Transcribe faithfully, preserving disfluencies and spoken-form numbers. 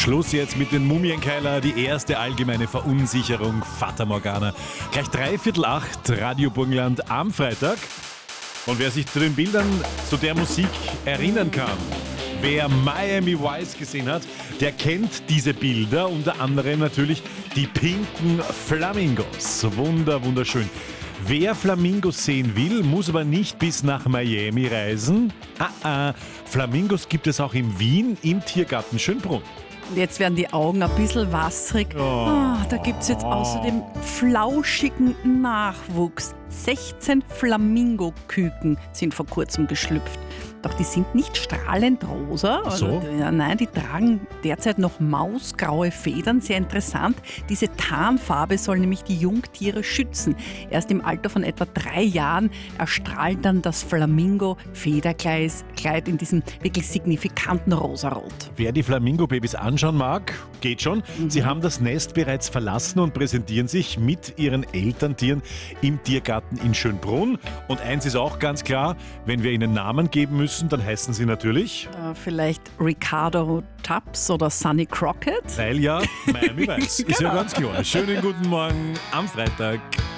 Schluss jetzt mit den Mumienkeiler, die erste allgemeine Verunsicherung, Fata Morgana. Gleich dreiviertel acht, Radio Burgenland am Freitag. Und wer sich zu den Bildern zu der Musik erinnern kann, wer Miami Vice gesehen hat, der kennt diese Bilder, unter anderem natürlich die pinken Flamingos. Wunder, wunderschön. Wer Flamingos sehen will, muss aber nicht bis nach Miami reisen. Ah, ah. Flamingos gibt es auch in Wien im Tiergarten Schönbrunn. Und jetzt werden die Augen ein bisschen wasserig. Oh. Oh, da gibt es jetzt außerdem flauschigen Nachwuchs. sechzehn Flamingoküken sind vor kurzem geschlüpft. Doch die sind nicht strahlend rosa. Ach so? Also, ja, nein, die tragen derzeit noch mausgraue Federn. Sehr interessant. Diese Tarnfarbe soll nämlich die Jungtiere schützen. Erst im Alter von etwa drei Jahren erstrahlt dann das Flamingo-Federkleid in diesem wirklich signifikanten Rosarot. Wer die Flamingo-Babys anschauen mag, geht schon. Mhm. Sie haben das Nest bereits verlassen und präsentieren sich mit ihren Elterntieren im Tiergarten in Schönbrunn. Und eins ist auch ganz klar, wenn wir ihnen Namen geben müssen, dann heißen sie natürlich... Äh, vielleicht Ricardo Tubbs oder Sonny Crockett? Weil ja Miami Vice. Ist ja ganz klar. Schönen guten Morgen am Freitag.